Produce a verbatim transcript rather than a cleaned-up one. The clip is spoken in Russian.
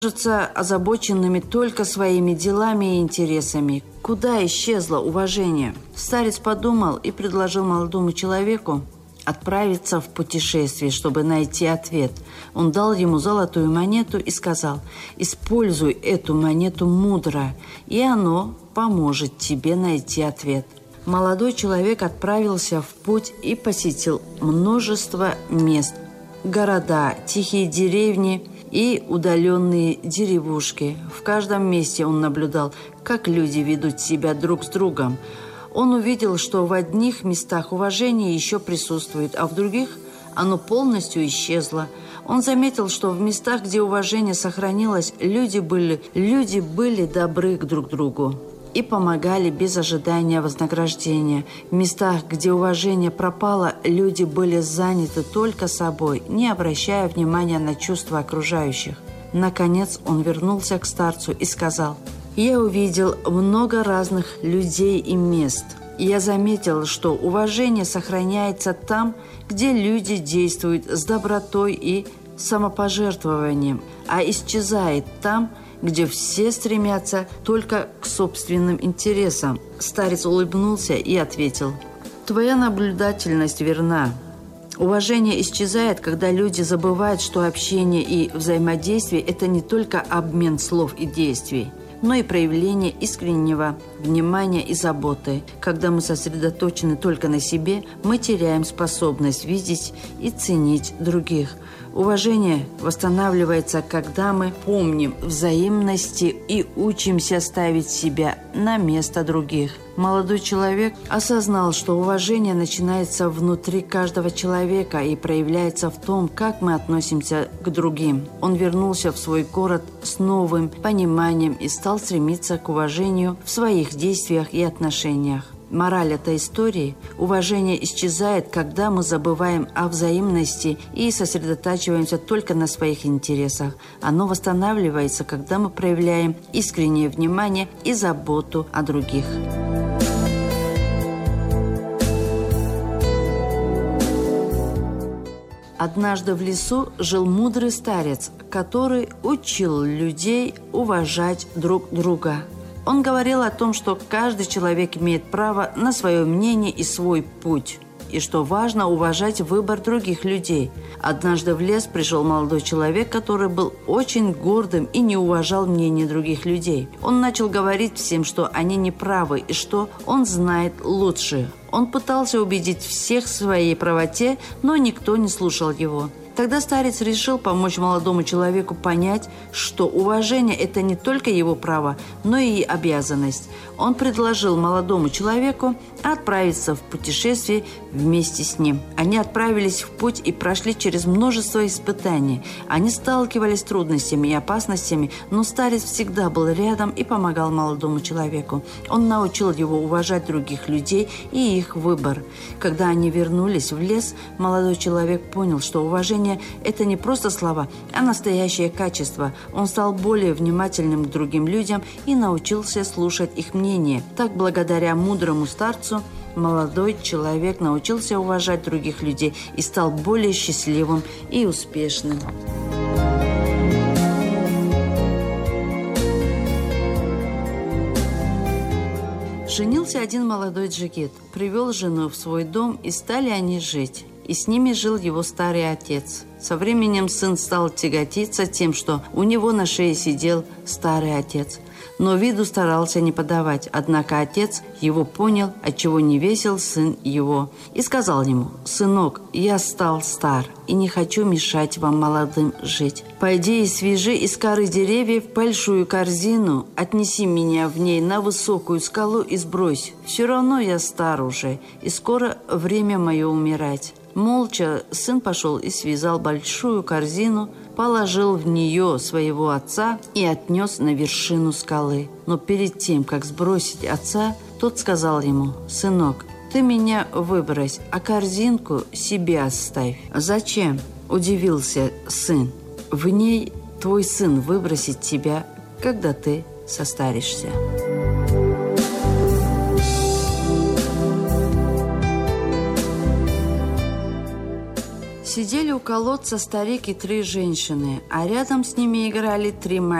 кажутся озабоченными только своими делами и интересами. Куда исчезло уважение? Старец подумал и предложил молодому человеку отправиться в путешествие, чтобы найти ответ. Он дал ему золотую монету и сказал: «Используй эту монету мудро, и оно поможет тебе найти ответ». Молодой человек отправился в путь и посетил множество мест. Города, тихие деревни и удаленные деревушки. В каждом месте он наблюдал, как люди ведут себя друг с другом. Он увидел, что в одних местах уважение еще присутствует, а в других оно полностью исчезло. Он заметил, что в местах, где уважение сохранилось, люди были, люди были добры друг к другу и помогали без ожидания вознаграждения. В местах, где уважение пропало, люди были заняты только собой, не обращая внимания на чувства окружающих. Наконец он вернулся к старцу и сказал: «Я увидел много разных людей и мест. Я заметил, что уважение сохраняется там, где люди действуют с добротой и самопожертвованием, а исчезает там, где все стремятся только к собственным интересам». Старец улыбнулся и ответил: «Твоя наблюдательность верна. Уважение исчезает, когда люди забывают, что общение и взаимодействие – это не только обмен слов и действий, но и проявление искреннего внимания и заботы. Когда мы сосредоточены только на себе, мы теряем способность видеть и ценить других. Уважение восстанавливается, когда мы помним взаимности и учимся ставить себя на место других». Молодой человек осознал, что уважение начинается внутри каждого человека и проявляется в том, как мы относимся к другим. Он вернулся в свой город с новым пониманием и стал стремиться к уважению в своих действиях и отношениях. Мораль этой истории: уважение исчезает, когда мы забываем о взаимности и сосредотачиваемся только на своих интересах. Оно восстанавливается, когда мы проявляем искреннее внимание и заботу о других. Однажды в лесу жил мудрый старец, который учил людей уважать друг друга. Он говорил о том, что каждый человек имеет право на свое мнение и свой путь, и что важно уважать выбор других людей. Однажды в лес пришел молодой человек, который был очень гордым и не уважал мнение других людей. Он начал говорить всем, что они не правы и что он знает лучше. Он пытался убедить всех в своей правоте, но никто не слушал его. Тогда старец решил помочь молодому человеку понять, что уважение – это не только его право, но и обязанность. Он предложил молодому человеку отправиться в путешествие вместе с ним. Они отправились в путь и прошли через множество испытаний. Они сталкивались с трудностями и опасностями, но старец всегда был рядом и помогал молодому человеку. Он научил его уважать других людей и их выбор. Когда они вернулись в лес, молодой человек понял, что уважение – это не просто слова, а настоящее качество. Он стал более внимательным к другим людям и научился слушать их мнение. Так, благодаря мудрому старцу, молодой человек научился уважать других людей и стал более счастливым и успешным. Женился один молодой джигит, привел жену в свой дом, и стали они жить. И с ними жил его старый отец. Со временем сын стал тяготиться тем, что у него на шее сидел старый отец. Но виду старался не подавать. Однако отец его понял, отчего не весел сын его. И сказал ему: «Сынок, я стал стар и не хочу мешать вам, молодым, жить. Пойди и свяжи из коры деревьев большую корзину, отнеси меня в ней на высокую скалу и сбрось. Все равно я стар уже, и скоро время мое умирать». Молча сын пошел и связал большую корзину, положил в нее своего отца и отнес на вершину скалы. Но перед тем, как сбросить отца, тот сказал ему: «Сынок, ты меня выбрось, а корзинку себе оставь». «Зачем?» – удивился сын. «В ней твой сын выбросит тебя, когда ты состаришься». Сидели у колодца старик и три женщины, а рядом с ними играли три мальчика.